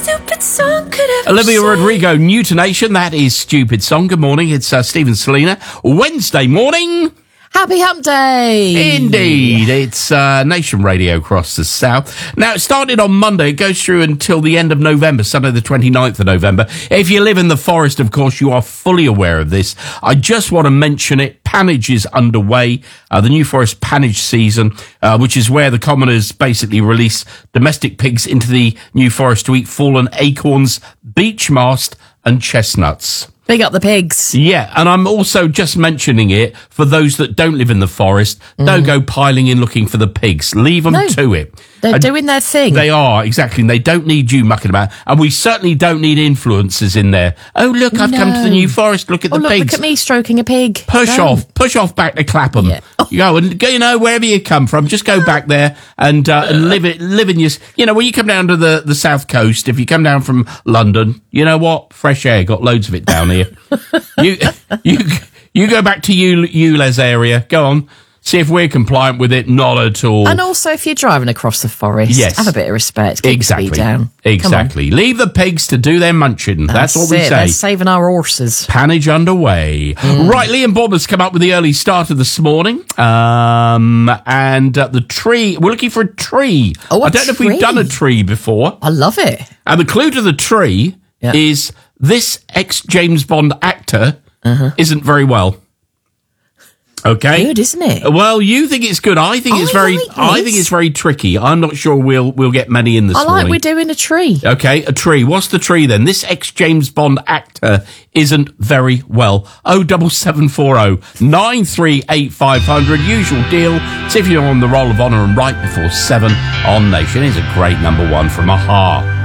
Stupid song could have Olivia Rodrigo, New to Nation. That is Stupid Song. Good morning. It's Stephen Selena. Wednesday morning. Happy Hump Day. Indeed. It's Nation Radio across the south. Now, it started on Monday. It goes through until the end of November, Sunday the 29th of November. If you live in the forest, of course, you are fully aware of this. I just want to mention it. Pannage is underway, the New Forest pannage season, which is where the commoners basically release domestic pigs into the New Forest to eat fallen acorns, beech mast and chestnuts. Big up the pigs. Yeah, and I'm also just mentioning it for those that don't live in the forest. Don't go piling in looking for the pigs. Leave them to it. They're doing their thing. They are, exactly. And they don't need you mucking about. And we certainly don't need influencers in there. Oh, look, I've come to the New Forest. Look at the pigs. Look at me stroking a pig. Push off back to Clapham. Yeah. You go and, wherever you come from, just go back there and live in your, when you come down to the south coast, if you come down from London, you know what? Fresh air, got loads of it down here. You go back to ULEZ area. Go on. See if we're compliant with it. Not at all. And also, if you're driving across the forest, have a bit of respect. Keep exactly. the speed down. Exactly. Leave the pigs to do their munching. That's what we say. They're saving our horses. Pannage underway. Right, Liam Bournemouth's come up with the early starter this morning. And the tree, we're looking for a tree. Oh, I don't know if we've done a tree before. I love it. And the clue to the tree is this ex-James Bond actor isn't very well. Okay, good, isn't it? Well, you think it's good. I think it's very. I think it's very tricky. I'm not sure we'll get many in this morning. I like we're doing a tree. Okay, a tree. What's the tree then? This ex-James Bond actor isn't very well. 07740 938 500. Usual deal. See if you're on the roll of honour and right before 7 on Nation. Here's a great number one from Aha.